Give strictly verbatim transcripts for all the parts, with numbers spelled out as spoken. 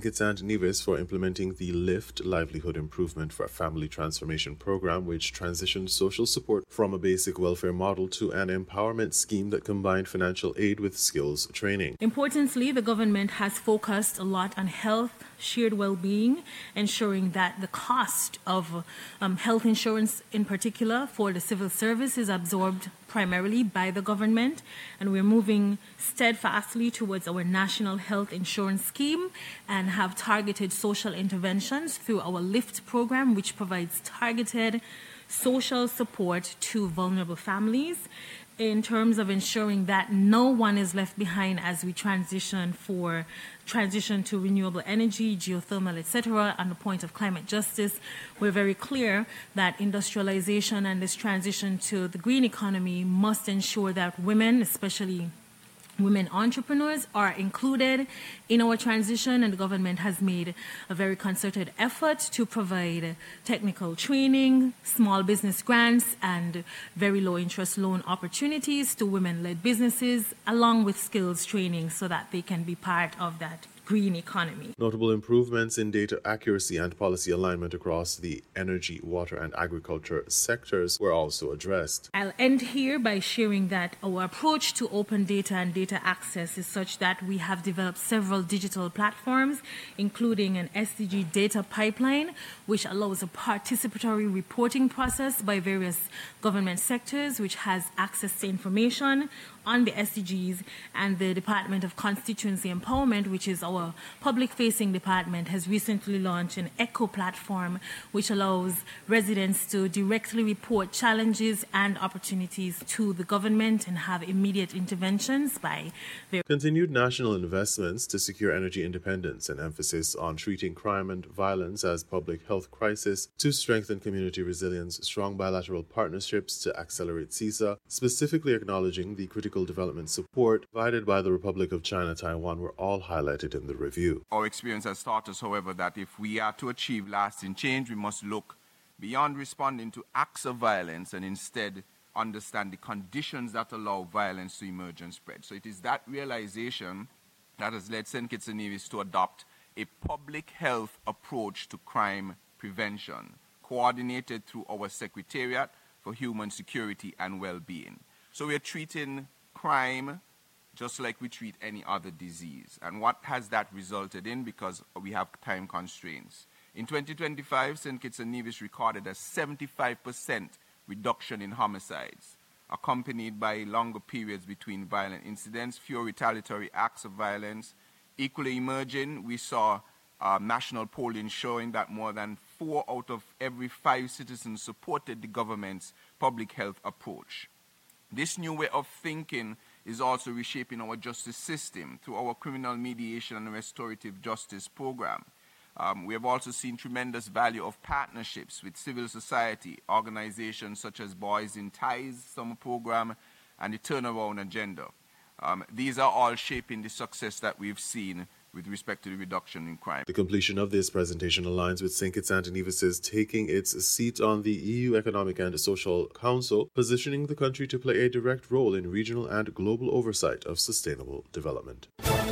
Kitts and Nevis for implementing the LIFT Livelihood Improvement for Family Transformation Program, which transitioned social support from a basic welfare model to an empowerment scheme that combined financial aid with skills training. Importantly, the government has focused a lot on health, shared well-being, ensuring that the cost of um, health insurance in particular for the civil service is absorbed primarily by the government, and we're moving steadfastly towards our national health insurance scheme and have targeted social interventions through our LIFT program, which provides targeted social support to vulnerable families in terms of ensuring that no one is left behind as we transition for transition to renewable energy, geothermal, et cetera. On the point of climate justice, we're very clear that industrialization and this transition to the green economy must ensure that women, especially women entrepreneurs, are included in our transition, and the government has made a very concerted effort to provide technical training, small business grants, and very low interest loan opportunities to women-led businesses, along with skills training so that they can be part of that green economy. Notable improvements in data accuracy and policy alignment across the energy, water, and agriculture sectors were also addressed. I'll end here by sharing that our approach to open data and data access is such that we have developed several digital platforms, including an S D G data pipeline, which allows a participatory reporting process by various government sectors, which has access to information on the S D Gs, and the Department of Constituency Empowerment, which is our public-facing department, has recently launched an ECHO platform, which allows residents to directly report challenges and opportunities to the government and have immediate interventions by their continued national investments to secure energy independence and emphasis on treating crime and violence as public health crisis to strengthen community resilience, strong bilateral partnerships to accelerate CISA, specifically acknowledging the critical development support provided by the Republic of China, Taiwan, were all highlighted in the review. Our experience has taught us, however, that if we are to achieve lasting change, we must look beyond responding to acts of violence and instead understand the conditions that allow violence to emerge and spread. So it is that realization that has led Saint Kitts and Nevis to adopt a public health approach to crime prevention, coordinated through our Secretariat for Human Security and Well-being. So we are treating crime just like we treat any other disease. And what has that resulted in? Because we have time constraints. In twenty twenty-five, Saint Kitts and Nevis recorded a seventy-five percent reduction in homicides, accompanied by longer periods between violent incidents, fewer retaliatory acts of violence. Equally emerging, we saw uh, national polling showing that more than four out of every five citizens supported the government's public health approach. This new way of thinking is also reshaping our justice system through our criminal mediation and restorative justice program. Um, we have also seen tremendous value of partnerships with civil society, organizations such as Boys in Ties Summer Program and the Turnaround Agenda. Um, these are all shaping the success that we've seen with respect to the reduction in crime. The completion of this presentation aligns with Saint Kitts and Nevis's taking its seat on the E U Economic and Social Council, positioning the country to play a direct role in regional and global oversight of sustainable development.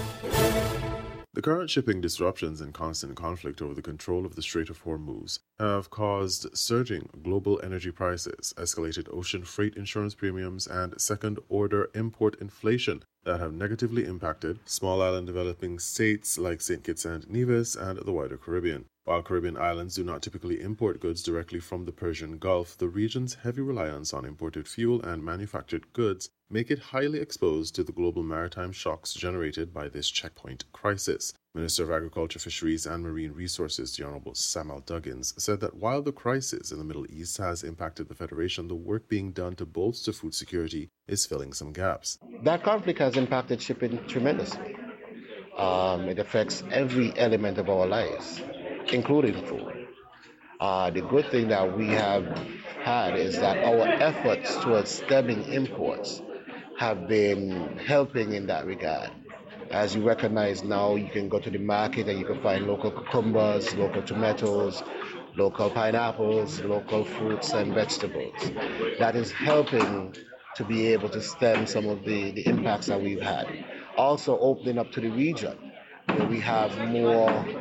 The current shipping disruptions and constant conflict over the control of the Strait of Hormuz have caused surging global energy prices, escalated ocean freight insurance premiums, and second-order import inflation that have negatively impacted small island developing states like Saint Kitts and Nevis and the wider Caribbean. While Caribbean islands do not typically import goods directly from the Persian Gulf, the region's heavy reliance on imported fuel and manufactured goods make it highly exposed to the global maritime shocks generated by this checkpoint crisis. Minister of Agriculture, Fisheries and Marine Resources, the Honorable Samuel Duggins, said that while the crisis in the Middle East has impacted the Federation, the work being done to bolster food security is filling some gaps. That conflict has impacted shipping tremendously. Um, it affects every element of our lives, including food. Uh, the good thing that we have had is that our efforts towards stemming imports have been helping in that regard. As you recognize now, you can go to the market and you can find local cucumbers, local tomatoes, local pineapples, local fruits and vegetables. That is helping to be able to stem some of the, the impacts that we've had. Also opening up to the region, where we have more